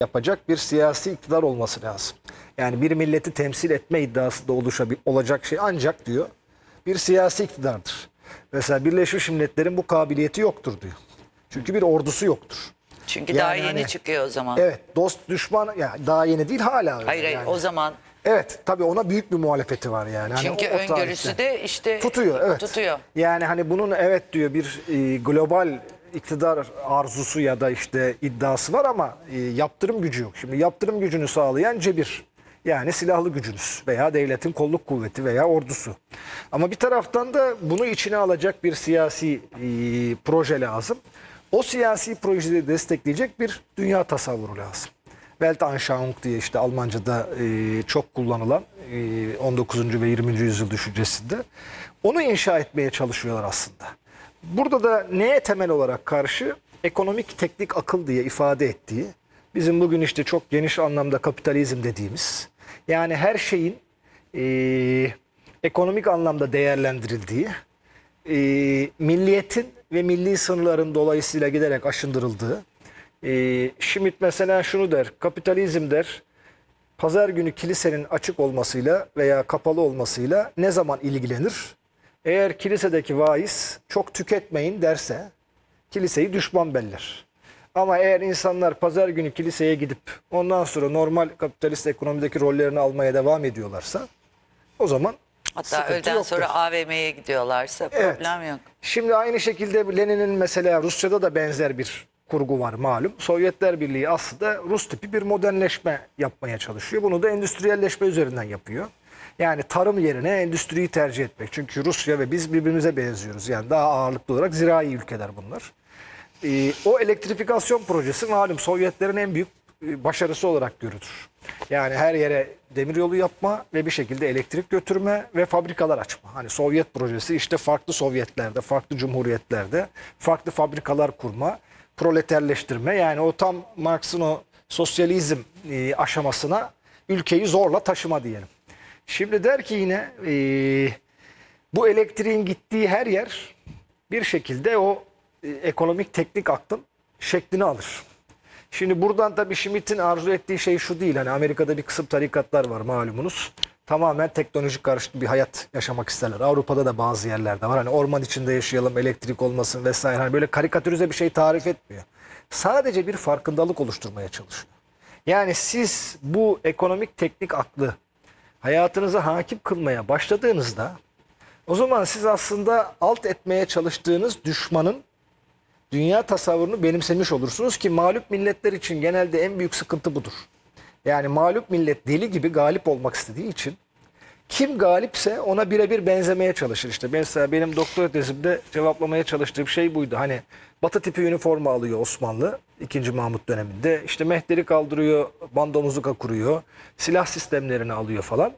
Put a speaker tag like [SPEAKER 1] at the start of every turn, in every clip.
[SPEAKER 1] yapacak bir siyasi iktidar olması lazım. Yani bir milleti temsil etme iddiası da olacak şey ancak diyor bir siyasi iktidardır. Mesela Birleşmiş Milletler'in bu kabiliyeti yoktur diyor. Çünkü bir ordusu yoktur.
[SPEAKER 2] Çünkü
[SPEAKER 1] Yani
[SPEAKER 2] daha yeni
[SPEAKER 1] hani,
[SPEAKER 2] çıkıyor o zaman.
[SPEAKER 1] evet, dost düşman yani daha yeni değil, hala öyle.
[SPEAKER 2] Hayır
[SPEAKER 1] yani.
[SPEAKER 2] o zaman.
[SPEAKER 1] Evet, tabii ona büyük bir muhalefeti var yani. Hani
[SPEAKER 2] Çünkü
[SPEAKER 1] o
[SPEAKER 2] öngörüsü
[SPEAKER 1] tarihte.
[SPEAKER 2] de işte
[SPEAKER 1] Tutuyor, evet.
[SPEAKER 2] tutuyor.
[SPEAKER 1] Yani hani bunun evet diyor bir global iktidar arzusu ya da işte iddiası var ama yaptırım gücü yok. Şimdi yaptırım gücünü sağlayan cebir. Yani silahlı gücünüz veya devletin kolluk kuvveti veya ordusu. Ama bir taraftan da bunu içine alacak bir siyasi proje lazım. O siyasi projeyi destekleyecek bir dünya tasavvuru lazım. Weltanschauung diye işte Almanca'da çok kullanılan 19. ve 20. yüzyıl düşüncesinde onu inşa etmeye çalışıyorlar aslında. Burada da neye temel olarak karşı? Ekonomik teknik akıl diye ifade ettiği, bizim bugün işte çok geniş anlamda kapitalizm dediğimiz, yani her şeyin ekonomik anlamda değerlendirildiği, milliyetin ve milli sınırların dolayısıyla giderek aşındırıldığı. Schmitt mesela şunu der, kapitalizm der, pazar günü kilisenin açık olmasıyla veya kapalı olmasıyla ne zaman ilgilenir? Eğer kilisedeki vaiz çok tüketmeyin derse kiliseyi düşman beller. Ama eğer insanlar pazar günü kiliseye gidip ondan sonra normal kapitalist ekonomideki rollerini almaya devam ediyorlarsa o zaman
[SPEAKER 2] Hatta öğleden
[SPEAKER 1] yoktur.
[SPEAKER 2] sonra AVM'ye gidiyorlarsa
[SPEAKER 1] Evet.
[SPEAKER 2] problem yok.
[SPEAKER 1] Şimdi aynı şekilde Lenin'in mesela Rusya'da da benzer bir kurgu var malum. Sovyetler Birliği aslında Rus tipi bir modernleşme yapmaya çalışıyor. Bunu da endüstriyelleşme üzerinden yapıyor. Yani tarım yerine endüstriyi tercih etmek. Çünkü Rusya ve biz birbirimize benziyoruz. Yani daha ağırlıklı olarak zirai ülkeler bunlar. O elektrifikasyon projesi malum Sovyetlerin en büyük başarısı olarak görülür. Yani her yere demiryolu yapma ve bir şekilde elektrik götürme ve fabrikalar açma. Hani Sovyet projesi işte farklı Sovyetlerde, farklı cumhuriyetlerde farklı fabrikalar kurma, proleterleştirme. Yani o tam Marx'ın o sosyalizm aşamasına ülkeyi zorla taşıma diyelim. Şimdi der ki yine bu elektriğin gittiği her yer bir şekilde o ekonomik teknik aklın şeklini alır. Şimdi buradan tabii Schmitt'in arzu ettiği şey şu değil. Hani Amerika'da bir kısım tarikatlar var malumunuz. Tamamen teknolojik karşıtı bir hayat yaşamak isterler. Avrupa'da da bazı yerlerde var. Hani orman içinde yaşayalım, elektrik olmasın vesaire. Hani böyle karikatürize bir şey tarif etmiyor. Sadece bir farkındalık oluşturmaya çalışıyor. Yani siz bu ekonomik teknik aklı hayatınıza hakim kılmaya başladığınızda o zaman siz aslında alt etmeye çalıştığınız düşmanın dünya tasavvurunu benimsemiş olursunuz ki mağlup milletler için genelde en büyük sıkıntı budur. Yani mağlup millet deli gibi galip olmak istediği için kim galipse ona birebir benzemeye çalışır. İşte mesela benim doktora tezimde cevaplamaya çalıştığım şey buydu. Hani Batı tipi üniforma alıyor Osmanlı 2. Mahmut döneminde. İşte mehteri kaldırıyor, bandomuzuka kuruyor, silah sistemlerini alıyor falan.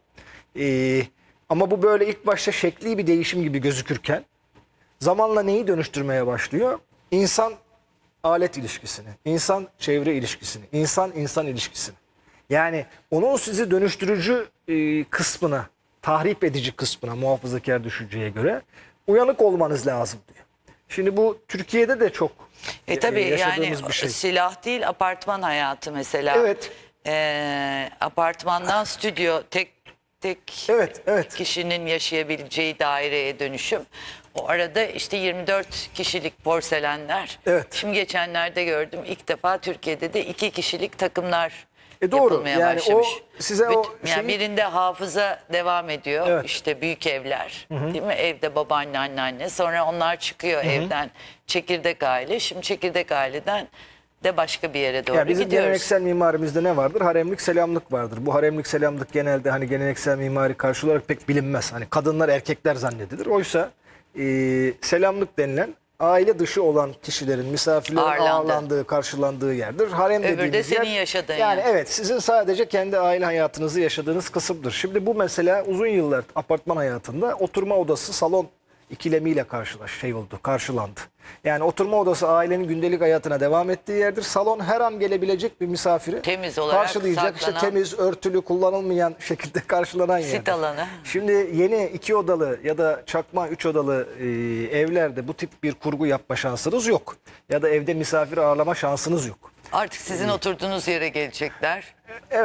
[SPEAKER 1] Ama bu böyle ilk başta şekli bir değişim gibi gözükürken zamanla neyi dönüştürmeye başlıyor? İnsan alet ilişkisini, insan çevre ilişkisini, insan insan ilişkisini. Yani onun sizi dönüştürücü kısmına, tahrip edici kısmına muhafazakar düşünceye göre uyanık olmanız lazım diyor. Şimdi bu Türkiye'de de çok
[SPEAKER 2] Tabii
[SPEAKER 1] yaşadığımız
[SPEAKER 2] yani
[SPEAKER 1] bir şey.
[SPEAKER 2] silah değil apartman hayatı mesela.
[SPEAKER 1] Evet.
[SPEAKER 2] Apartmandan stüdyo tek
[SPEAKER 1] Evet.
[SPEAKER 2] kişinin yaşayabileceği daireye dönüşüm. O arada işte 24 kişilik porselenler.
[SPEAKER 1] Evet.
[SPEAKER 2] Şimdi geçenlerde gördüm ilk defa Türkiye'de de 2 kişilik takımlar
[SPEAKER 1] Doğru.
[SPEAKER 2] yapılmaya
[SPEAKER 1] Yani
[SPEAKER 2] başlamış.
[SPEAKER 1] o size o
[SPEAKER 2] yani birinde hafıza devam ediyor.
[SPEAKER 1] Evet.
[SPEAKER 2] İşte büyük evler. Değil mi? Evde babaanne, anneanne. Sonra onlar çıkıyor evden. Çekirdek aile. Şimdi çekirdek aileden de başka bir yere doğru
[SPEAKER 1] yani bizim
[SPEAKER 2] gidiyoruz.
[SPEAKER 1] geleneksel mimarimizde ne vardır? Haremlik selamlık vardır. Bu haremlik selamlık genelde hani geleneksel mimari karşı olarak pek bilinmez. Hani kadınlar erkekler zannedilir. Oysa selamlık denilen aile dışı olan kişilerin, misafirlerin ağırlandığı, karşılandığı yerdir. Harem
[SPEAKER 2] Öbürü de
[SPEAKER 1] dediğimiz
[SPEAKER 2] senin
[SPEAKER 1] yer,
[SPEAKER 2] yaşadığın
[SPEAKER 1] yani
[SPEAKER 2] yer.
[SPEAKER 1] evet, sizin sadece kendi aile hayatınızı yaşadığınız kısımdır. Şimdi bu mesela uzun yıllar apartman hayatında oturma odası, salon ikilemiyle karşılandı. Yani oturma odası ailenin gündelik hayatına devam ettiği yerdir. Salon her an gelebilecek bir misafiri
[SPEAKER 2] Temiz olarak
[SPEAKER 1] karşılayacak. İşte
[SPEAKER 2] saklanan,
[SPEAKER 1] temiz, örtülü, kullanılmayan şekilde karşılanan yerdir.
[SPEAKER 2] sit alanı.
[SPEAKER 1] Şimdi yeni 2 odalı ya da çakma 3 odalı evlerde bu tip bir kurgu yapma şansınız yok. Ya da evde misafir ağırlama şansınız yok.
[SPEAKER 2] Artık sizin oturduğunuz yere gelecekler.